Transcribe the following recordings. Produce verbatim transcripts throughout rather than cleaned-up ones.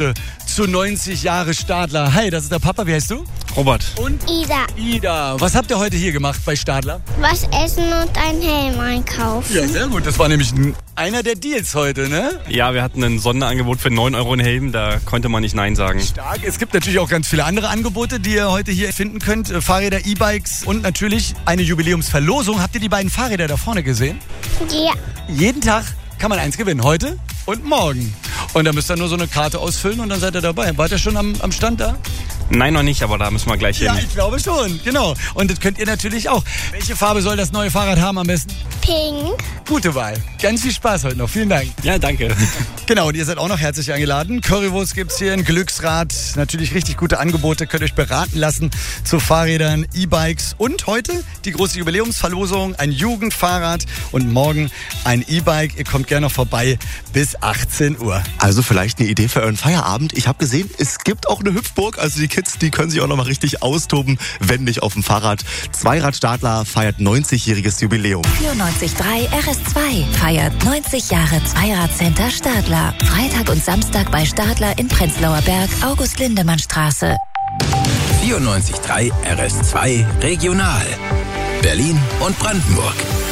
heute zu neunzig Jahre Stadler. Hi, das ist der Papa. Wie heißt du? Robert. Und? Ida. Ida. Was habt ihr heute hier gemacht bei Stadler? Was essen und einen Helm einkaufen. Ja, sehr gut. Das war nämlich einer der Deals heute, ne? Ja, wir hatten ein Sonderangebot für neun Euro einen Helm. Da konnte man nicht Nein sagen. Stark. Es gibt natürlich auch ganz viele andere Angebote, die ihr heute hier finden könnt. Fahrräder, E-Bikes und natürlich eine Jubiläumsverlosung. Habt ihr die beiden Fahrräder da vorne gesehen? Ja. Jeden Tag kann man eins gewinnen. Heute und morgen. Und da müsst ihr nur so eine Karte ausfüllen und dann seid ihr dabei. Wart ihr schon am, am Stand da? Nein, noch nicht, aber da müssen wir gleich hin. Ja, ich glaube schon. Genau. Und das könnt ihr natürlich auch. Welche Farbe soll das neue Fahrrad haben am besten? Pink. Gute Wahl. Ganz viel Spaß heute noch. Vielen Dank. Ja, danke. Genau, und ihr seid auch noch herzlich eingeladen. Currywurst gibt's hier, ein Glücksrad. Natürlich richtig gute Angebote. Könnt euch beraten lassen zu Fahrrädern, E-Bikes. Und heute die große Jubiläumsverlosung. Ein Jugendfahrrad und morgen ein E-Bike. Ihr kommt gerne noch vorbei bis achtzehn Uhr. Also vielleicht eine Idee für euren Feierabend. Ich habe gesehen, es gibt auch eine Hüpfburg. Also die Kids, die können sich auch noch mal richtig austoben, wenn nicht auf dem Fahrrad. Zweiradstadler feiert neunzigjähriges Jubiläum. vierundneunzig Komma drei R S zwei feiert neunzig Jahre Zweiradcenter Stadler. Freitag und Samstag bei Stadler in Prenzlauer Berg, August-Lindemann-Straße. vierundneunzig Komma drei R S zwei Regional. Berlin und Brandenburg.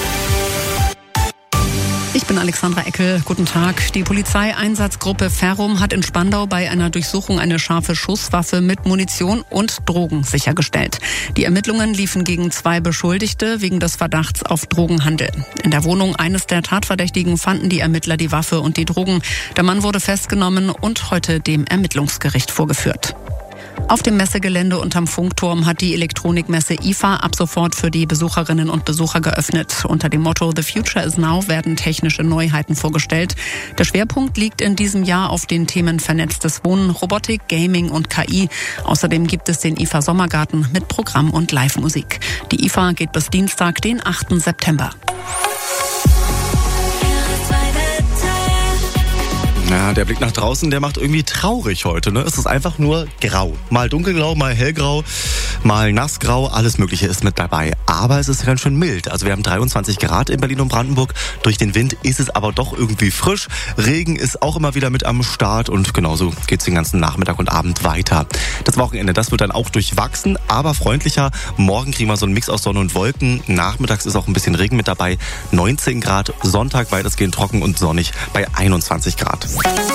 Ich bin Alexandra Eckel. Guten Tag. Die Polizeieinsatzgruppe Ferrum hat in Spandau bei einer Durchsuchung eine scharfe Schusswaffe mit Munition und Drogen sichergestellt. Die Ermittlungen liefen gegen zwei Beschuldigte wegen des Verdachts auf Drogenhandel. In der Wohnung eines der Tatverdächtigen fanden die Ermittler die Waffe und die Drogen. Der Mann wurde festgenommen und heute dem Ermittlungsgericht vorgeführt. Auf dem Messegelände unterm Funkturm hat die Elektronikmesse I F A ab sofort für die Besucherinnen und Besucher geöffnet. Unter dem Motto The Future is Now werden technische Neuheiten vorgestellt. Der Schwerpunkt liegt in diesem Jahr auf den Themen vernetztes Wohnen, Robotik, Gaming und K I. Außerdem gibt es den I F A Sommergarten mit Programm und Live-Musik. Die I F A geht bis Dienstag, den achten September. Ja, der Blick nach draußen, der macht irgendwie traurig heute, ne? Es ist einfach nur grau. Mal dunkelgrau, mal hellgrau, mal nassgrau, alles Mögliche ist mit dabei. Aber es ist ganz schön mild. Also wir haben dreiundzwanzig Grad in Berlin und Brandenburg. Durch den Wind ist es aber doch irgendwie frisch. Regen ist auch immer wieder mit am Start und genauso geht's den ganzen Nachmittag und Abend weiter. Das Wochenende, das wird dann auch durchwachsen, aber freundlicher. Morgen kriegen wir so einen Mix aus Sonne und Wolken. Nachmittags ist auch ein bisschen Regen mit dabei. neunzehn Grad, Sonntag weitestgehend trocken und sonnig bei einundzwanzig Grad.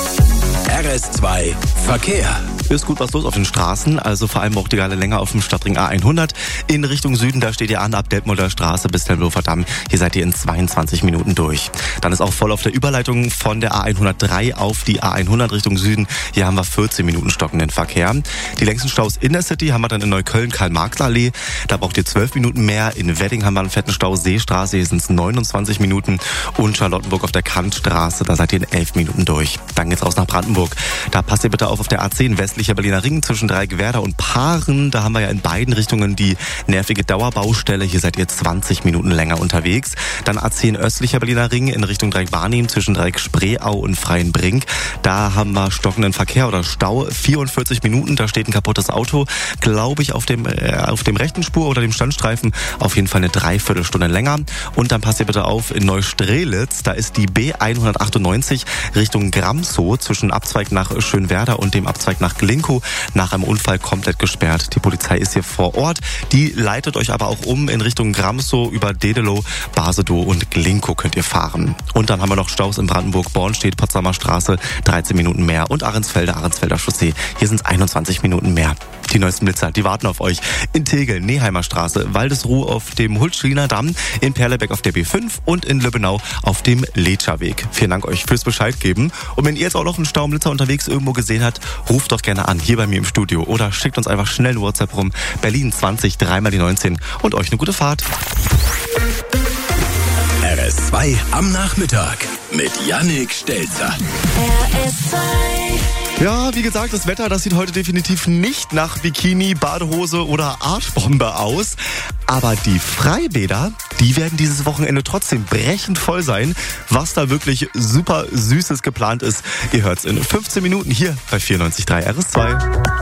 R S zwei Verkehr. Ist gut was los auf den Straßen, also vor allem braucht ihr gerade länger auf dem Stadtring A hundert. In Richtung Süden, da steht ihr an, ab Detmolder Straße bis Tempelhofer Damm. Hier seid ihr in zweiundzwanzig Minuten durch. Dann ist auch voll auf der Überleitung von der A hundertdrei auf die A hundert Richtung Süden. Hier haben wir vierzehn Minuten stockenden Verkehr. Die längsten Staus in der City haben wir dann in Neukölln, Karl-Marx-Allee. Da braucht ihr zwölf Minuten mehr. In Wedding haben wir einen fetten Stau, Seestraße, hier sind es neunundzwanzig Minuten. Und Charlottenburg auf der Kantstraße, da seid ihr in elf Minuten durch. Dann geht's raus nach Brandenburg. Da passt ihr bitte auf auf der A zehn westlicher Berliner Ring zwischen Dreieckwerder und Paaren. Da haben wir ja in beiden Richtungen die nervige Dauerbaustelle. Hier seid ihr zwanzig Minuten länger unterwegs. Dann A zehn östlicher Berliner Ring in Richtung Dreieck-Barnim zwischen Dreieck-Spreeau und Freienbrink. Da haben wir stockenden Verkehr oder Stau. vierundvierzig Minuten, da steht ein kaputtes Auto. Glaube ich auf dem, äh, auf dem rechten Spur oder dem Standstreifen. Auf jeden Fall eine Dreiviertelstunde länger. Und dann passt ihr bitte auf in Neustrelitz. Da ist die B hundertachtundneunzig Richtung Gramsow zwischen Abzweig nach Schönwerder und dem Abzweig nach Glinkow nach einem Unfall komplett gesperrt. Die Polizei ist hier vor Ort. Die leitet euch aber auch um in Richtung Gramsow über Dedelow, Basedow und Glinkow könnt ihr fahren. Und dann haben wir noch Staus in Brandenburg, Bornstedt, Potsdamer Straße, dreizehn Minuten mehr und Ahrensfelde, Ahrensfelder Chaussee. Hier sind es einundzwanzig Minuten mehr. Die neuesten Blitzer, die warten auf euch. In Tegel, Neheimer Straße, Waldesruh auf dem Hultschliner Damm, in Perleberg auf der B fünf und in Lübbenau auf dem Letscherweg. Vielen Dank euch fürs Bescheid geben. Und wenn ihr jetzt auch noch einen Staublitzer unterwegs irgendwo gesehen habt, ruft doch gerne an, hier bei mir im Studio. Oder schickt uns einfach schnell eine WhatsApp rum. Berlin zwanzig, dreimal die neunzehn und euch eine gute Fahrt. R S zwei am Nachmittag mit Yannick Stelzer. R S zwei. Ja, wie gesagt, das Wetter, das sieht heute definitiv nicht nach Bikini, Badehose oder Arschbombe aus. Aber die Freibäder, die werden dieses Wochenende trotzdem brechend voll sein. Was da wirklich super Süßes geplant ist, ihr hört's in fünfzehn Minuten hier bei vierundneunzig Komma drei R S zwei.